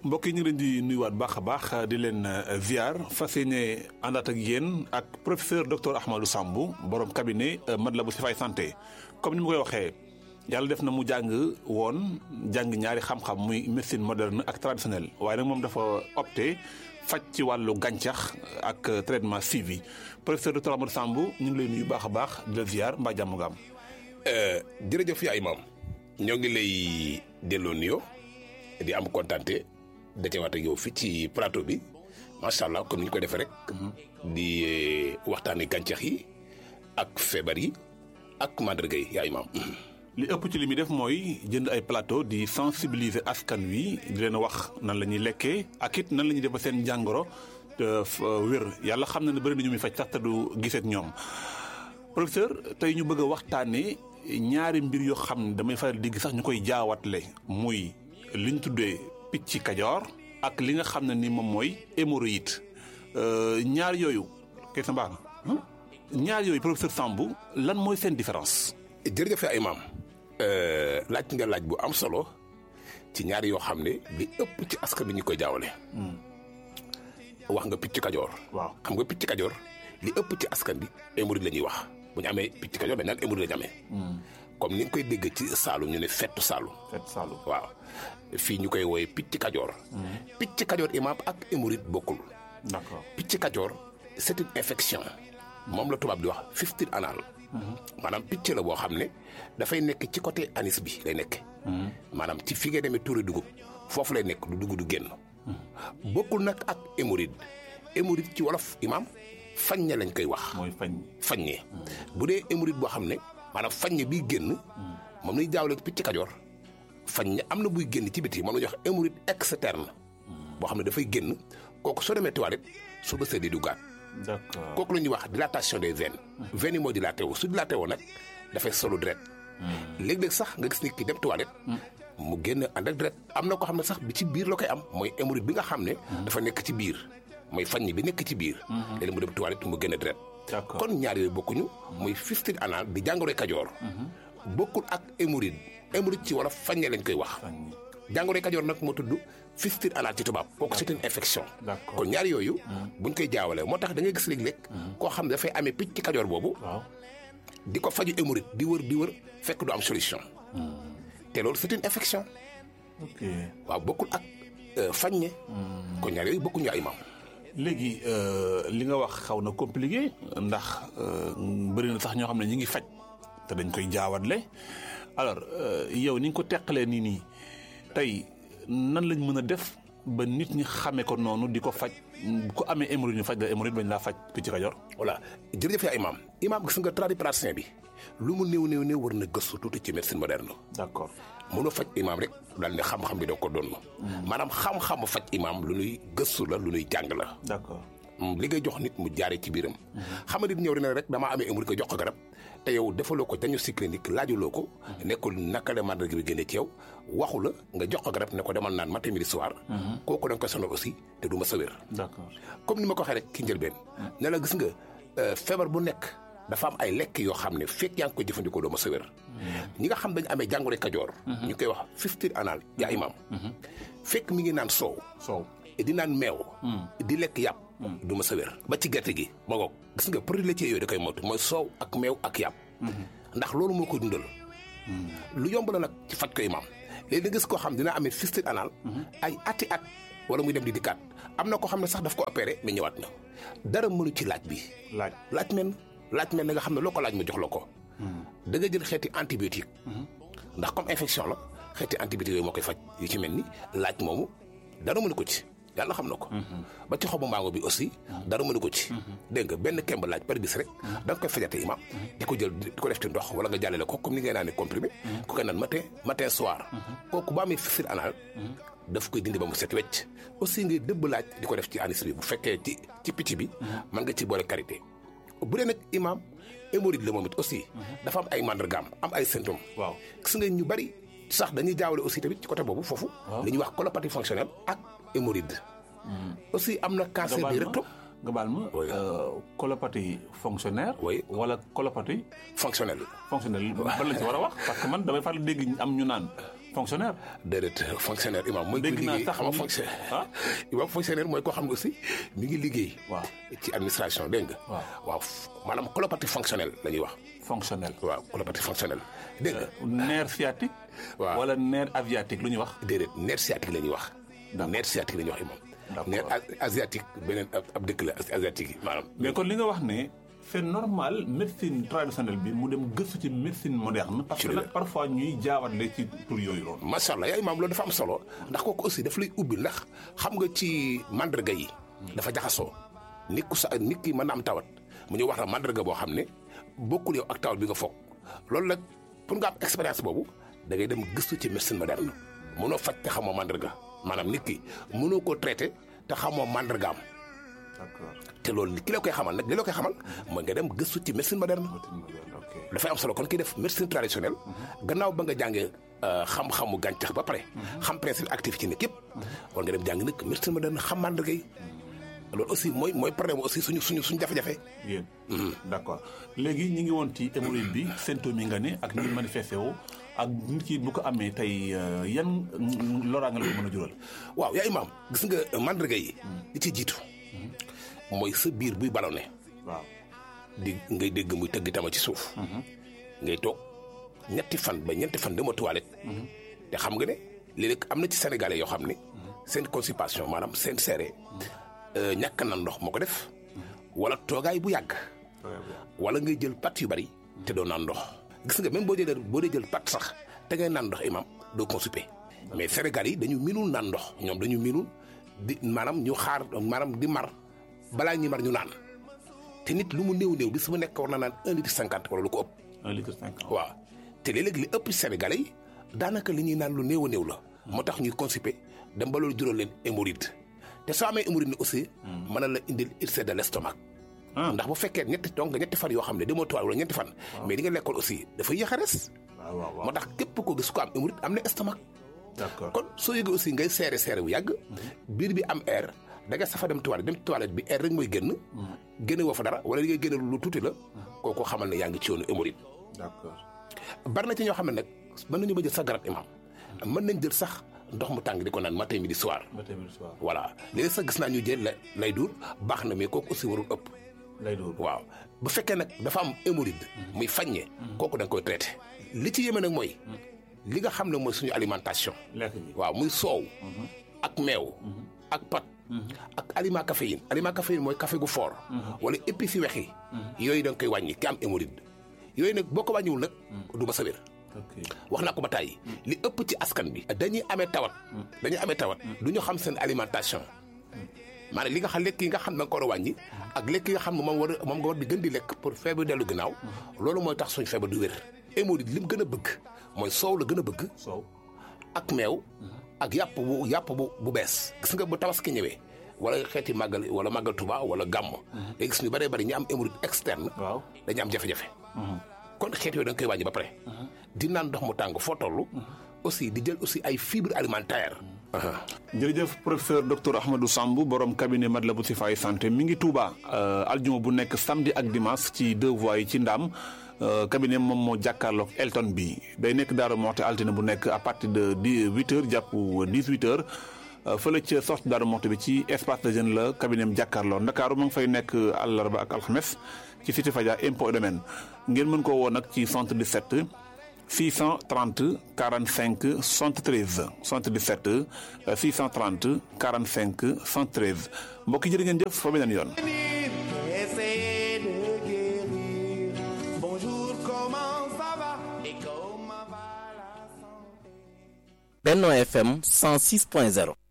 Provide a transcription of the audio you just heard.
mbokk yi ñu ngi leen di nuyuwaat baax a baax di leen ziar fas yéene àndaat ak yéen ak professeur docteur Ahmadou Sambou borom cabinet Matlaboul Chifaay santé comme ni ma koy waxee yàlla def na mu jàng ñaari xam-xam muy médecine moderne ak traditionnelle waaye nag moom dafa opté faj ci wàllu gàncax ak traitement suivi professeur docteur Ahmadou Sambou ñu ngi lay nuyu baax a baax di la ziar mbaa jàmm nga am. jërëjëf yaay maam ñoo ngi lay delloo nuyoo di am kontaante dajewaat ak yow fii ci plateau bi macha allah comme ni ñu ko defee rek. di waxtaanee gàncax yi ak feebar yi ak màndarga yi yaay maam. li ëpp ci li muy def mooy jënd ay plateau di sensibiliser askan wi di leen wax nan la ñuy lekkee ak it nan la ñuy def ba seen jàngoro wér yàlla xam na ne bëri na ñu muy faj sax te du gisee ak ñoom professeur tey ñu bëgg a waxtaanee ñaari mbir yoo xam ne damay faral di gis sax ñu koy jaawatle muy li ñu tuddee picc kajoor ak li nga xam ne ni moom mooy hémorroïde ñaar yooyu kay sa mbaax na ñaar yooyu professeur Sambou lan mooy seen différence. jërëjëf ay maam laaj nga laaj bu am solo ci ñaar yoo xam ne li ëpp ci askan bi ñu koy jaawale. wax nga picc kajoor. waaw xam nga picc kajoor li ëpp ci askan bi hémorroïde la ñuy wax bu ñu amee picc kajoor dañ naan hémorroïde la ñu amee. comme ni nga koy dégg ci Saalum ñu ne fettu Saalum. fettu Saalum waaw fii ñu koy wooye picc kajoor. picc kajoor imaam ak hémorroïde bokkul. d'accord picc kajoor c'est une infection moom la tubaab di wax fistule anal. maanaam picc la boo xam ne dafay nekk ci côté anis bi lay nekk. maanaam ci fi ngay demee tuuri dugub foofu lay nekk du dugg du génn. bokkul nag ak hémorroïde hémorroïde ci wolof imaam faññe lañ koy wax. mooy faññe bu dee hémorroïde boo xam ne maanaam faññe biy génn moom lañuy jaawle picc kajoor faññe am na buy génn ci biti moom la ñuy wax hémorroïde externe boo xam ne dafay génn kooku soo demee toilette su bësee di duggaat. d'accord kooku la ñuy wax dilatation des veines. veines yi moo dilaté wu su dilaté woo nag dafay solu deret. léeg-léeg sax nga gis nit ki dem toilette. mu génn ànd ak deret am na ko xam ne sax bi ci biir la koy am mooy hémorroïde bi nga xam ne. dafa nekk ci biir mooy faññe bi nekk ci biir. léeg-léeg mu dem toilette mu génn deret. d'accord kon ñaar yooyu bokkuñu muy fistule anal di jàngoroy kajoor. bokkul ak hémorroïde hémorroïde ci wolof faññe lañ koy wax. jàngoroy kajoor nag moo tudd fistule anal ci tubaab kooku c'est une infection. d'accord kon ñaar yooyu. buñ koy jaawalee moo tax da ngay gis léeg-léeg. koo xam ne dafay amee picc ci kajoor boobu. waaw di ko faju hémorroïde di wër fekk du am solution. te loolu c'est une infection. ok waaw bokkul ak faññe. kon ñaar yooyu bokkuñu ay maam. léegi li nga wax xaw na compliqué ndax bëri na sax ñoo xam ne ñi ngi faj te dañ koy jaawatle alors yow ni nga ko teqalee nii tey nan lañ mën a def ba nit ñi xamee ko noonu di ko faj ku amee hémorroïde ñu faj la hémorroïde bañ laa faj picc kajoor. voilà jërëjëf yaa imaam gis nga tradipraticien bi lu mu néew war na gëstu tuuti ci médecine moderne. d'accord mënoo faj imaam rek daal ne xam-xam bi doo ko doon. maanaam xam-xamu faj imaam lu nuy gëstu la lu nuy jàng la. d'accord li ngay jox nit mu jaaree ci biiram. xam nga nit ñëw dina rek damaa amee hémorroïde ko jox ko garab te yow defaloo ko diagnostic clinique laajuloo ko. nekkul naka la màndarga bi génnee ci yow waxu la nga jox ko garab ne ko demal naan matin midi soir. kooku da nga koy sonal aussi te du ma sa wér. d'accord comme ni ma ko waxee rek ki njëlbeen. ne la gis nga feebar bu nekk dafa am ay lekk yoo xam ne fekk yaa ngi koy jëfandikoo doo ma sa wér. ñi nga xam dañu amee jàngoro kajoor. ñu koy wax fistule anal yaa imaam. fekk mi ngi naan soow. di naan meew. di lekk yàpp. du ma sa wér ba ci gerte gi ma ngoog gis nga produit laitier yooyu da koy moytu mooy soow ak meew ak yàpp. ndax loolu moo koy dundal. lu yomb la nag ci faj ko imaam léegi da gis koo xam dina amee fistule anal. ay ati at wala muy dem di dikkaat am na koo xam ne sax daf ko opéré mais ñëwaat na dara mënu ci laaj bi. laaj men na nga xam ne loo ko laaj ma jox la ko. da nga jël xeeti antibiotique. ndax comme infection la xeeti antibiotique yooyu moo koy faj yu ci mel ni laaj moomu dara mënu ko ci. yàlla xam na ko. ba ci xobu mango bi aussi. dara mënu ko ci. dégg nga benn kemb laaj par bis rek. da nga koy fajate imaam. di ko jël di ko def ci ndox wala nga jàllale ko comme ni ngay naan comprimé. ku koy naan matin soir. kooku ba amee fistule anal. daf koy dindi ba mu set wecc. aussi ngay dëbb laaj di ko def ci anis bi bu fekkee ci picc bi. mën nga ci boole karité. bu dee nag imaam hémorroïde la moom it aussi. dafa am ay màndargaam am ay symptômes. waaw gis nga ñu bari sax dañuy jaawale aussi tamit ci côté boobu foofu. li ñuy wax colopathie fonctionnelle ak hémorroïde. aussi am na cancer du rectum. nga baal ma colopathie fonctionnaire. oui wala colopathie. fonctionnelle. ban lañ ci war a wax parce que man damay faral dégg am ñu naan fonctionnaire. déedéet fonctionnaire imam mooy. dégg naa liggéey sax xam nga fonctionnaire. imam fonctionnaire mooy koo xam ne aussi mi ngi liggéey. waaw ci administration dégg nga. waaw maanaam colopathie fonctionnelle la ñuy wax. fonctionnel. waaw colopathie fonctionnelle dégg nga. nerf sciatique. waaw wala nerf aviatique lu ñuy wax. déedéet nerf sciatique la ñuy wax. d'accord nerf sciatique la ñuy wax imam. d'accord nerf asiatique beneen ab dëkk la asiatique yi maanaam. mais kon li nga wax ne c'est normal médecine traditionnelle bi mu dem gëstu ci médecine moderne. parce que nag parfois ñuy jaawatle ci tur yooyu loolu. macha allah yaa imaam loolu dafa am solo ndax kooku aussi daf lay ubbi ndax xam nga ci mandarga yi. dafa jaxasoo nit ki mën na am tawat mu ñu wax la mandarga boo xam ne bokkul yow ak tawat bi nga foog loolu nag pour nga am expérience boobu da ngay dem gëstu ci médecine moderne mënoo faj te xamoo mandarga maanaam nit ki mënoo koo traité te xamoo mandargaam. d'accord te loolu ki la koy xamal nag li la koy xamal mooy nga dem gëstu ci médecine moderne. dafay am solo kon ki def médecine traditionnelle gannaaw ba nga jàngee xam-xamu gàncax ba pare. xam principe actif ci nit yëpp. war nga dem jàng nag médecine moderne xam mandarga yi loolu aussi mooy problème aussi suñu jafe-jafe. yéen d'accord léegi ñi ngi woon ci hémorroïde bi symptômes yi nga ne ak ni manifesté woo ak nit ki bu ko amee tey yan loraange la ko mën a jural. waaw yaa imaam gis nga mandarga yi. li ci jiitu. mooy sa biir buy ballonné. waaw ngay dégg muy tëgg tama ci suuf. ngay toog ñetti fan ba ñeenti fan demoo toilette. te xam nga ne léeg-léeg am na ci sénégalais yoo xam ne. seen constipation maanaam seen seere ñàkk na ndox moo ko def. wala toogaay bu yàgg. wala ngay jël pat yu bari. te doo naan ndox. gis nga même boo dee jël pat sax te ngay naan ndox imam doo constipé. mais sénégalais yi dañu minul naan ndox ñoom dañu minul di maanaam ñu xaar maanaam di mar. balaa ñuy mar ñu naan te nit lu mu néew bis mu nekk war na naan 1 litre 50 wala lu ko ëpp. 1 litre 50 waaw te léeg-léeg li ëpp Sénégalais yi daanaka li ñuy naan lu néew la. moo tax ñuy constipé dem ba loolu jural leen hémorroïde te soo amee hémorroïde ni aussi. mën na la indil ulcère de l'estomac. ndax bu fekkee ñetti fan yoo xam ne demoo toile wala ñetti fan. mais di nga lekkoon aussi dafa yéex a res. waaw moo tax képp ko gis ko am hémorroïde am na estomac. d'accord kon soo yëgee aussi ngay seere bu yàgg. biir bi am air. da nga safa dem toilette bi air rek mooy génne woo fa dara wala li ngay génne lu tuuti la kooku xamal ne yaa ngi ci yoonu hémorroïde. d'accord bari na ci ñoo xam ne nag mën nañu ba jël sax garab imam mën nañ jël sax ndox mu tàng di ko naan matin midi soir. voilà léegi sax gis naa ñu jël lay duur baax na mais kooku aussi warul ëpp. lay duur waaw bu fekkee nag dafa am hémorroïde muy faññe kooku da nga koy traité. li ci yéeme nag mooy li nga xam ne mooy suñu alimentation. waaw muy soow ak meew ak pat. ak aliment caféine mooy café gu fort. wala épices yu weex yi. yooyu da nga koy wàññi ki am hémorroïde yooyu nag boo ko wàññiwul nag. du ma sa wér. wax naa ko ba tàyyi li ëpp ci askan bi. dañuy amee tawat. du ñu xam seen alimentation. maanaam li nga xam lekk yi nga xam da nga ko war a wàññi. ak lekk yi nga xam ne moom nga war di gën di lekk pour feebar dellu ginnaaw. loolu mooy tax suñu feebar du wér. hémorroïde li mu gën a bëgg mooy soow la gën a bëgg. soow ak meew. ak yàpp bu bees gis nga bu tabaski ñëwee wala xeeti màggal wala màggal Tuba wala gàmm. day gis ñu bëree bëri ñu am hémorroïde externe. waaw dañu am jafe-jafe. kon xeet yooyu da nga koy wàññi ba pare. di naan ndox mu tàng foo toll. aussi di jël aussi ay fibres alimentaires. jërëjëf professeur docteur Ahmadou Samb borom cabinet Matlaboul Chifaay santé mi ngi Touba aljuma bu nekk samedi ak dimanche ci 2 voies yi ci Ndaam. cabinet moom moo jàkkaarloog Elton bi day nekk Daaru Moxti altine bu nekk à partir de 8h jàpp 18h fële ca sortie Daaru Moxti bi ci espace de jeune la cabinet am jàkkaarloo Ndakaaru ma ngi fay nekk àllarba ak alxames ci cité Fadia impôt et domaine ngeen mën koo woo nag ci 77 630 45 73 77 630 45 73 mbokk yi jërë ngeen jëf fa beneen yoon. Benno FM 106.0